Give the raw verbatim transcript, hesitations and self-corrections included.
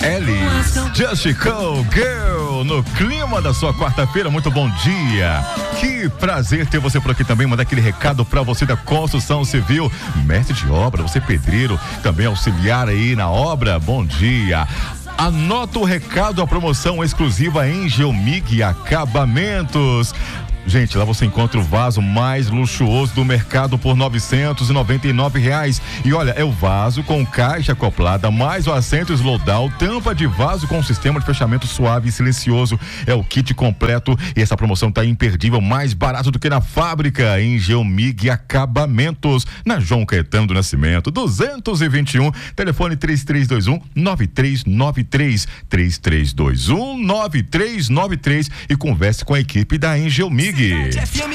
Ellis, Just Go Girl, no clima da sua quarta-feira, muito bom dia. Que prazer ter você por aqui também, mandar aquele recado pra você da construção civil, mestre de obra, você pedreiro, também auxiliar aí na obra, bom dia. Anota o recado, a promoção exclusiva em Geomig Acabamentos. Gente, lá você encontra o vaso mais luxuoso do mercado por novecentos e noventa e nove reais. E olha, é o vaso com caixa acoplada, mais o assento Slowdown, tampa de vaso com sistema de fechamento suave e silencioso. É o kit completo e essa promoção tá imperdível, mais barato do que na fábrica, em Geomig Acabamentos, na João Caetano do Nascimento, duzentos e vinte e um, telefone três três dois um, nove três nove três, três três dois um, nove três nove três e converse com a equipe da Engeomig.